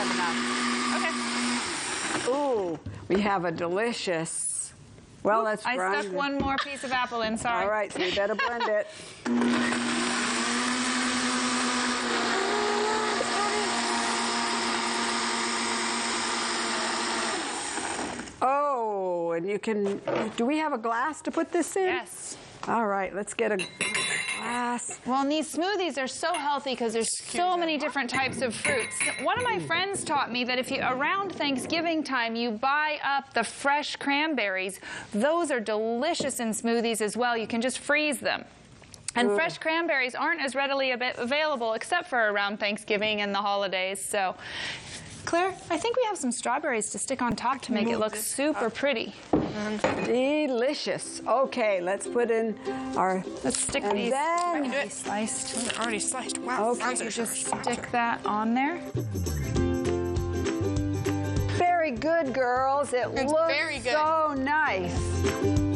have enough. Okay. Ooh, we have a delicious. Well, let's I grind stuck it. one more piece of apple in, sorry. All right, so you better blend it. Oh, and you can, do we have a glass to put this in? Yes. All right, let's get a glass. Well, and these smoothies are so healthy because there's so many different types of fruits. One of my friends taught me that if you, around Thanksgiving time, you buy up the fresh cranberries, those are delicious in smoothies as well. You can just freeze them. And fresh cranberries aren't as readily available except for around Thanksgiving and the holidays. So, Claire, I think we have some strawberries to stick on top to make it look super pretty. Delicious. Okay, let's put in our... Let's stick and these then, already sliced. They're already sliced. Wow. Okay. Those are Just stick that on there. very good, girls. It looks very good. so nice.